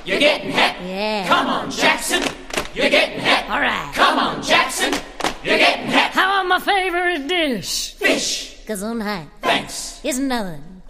You're getting het. Yeah. Come on, Jackson. You're getting het. All right. Come on, Jackson. You're getting het. How about my favorite dish? Fish. Gesundheit. Thanks. Is nothing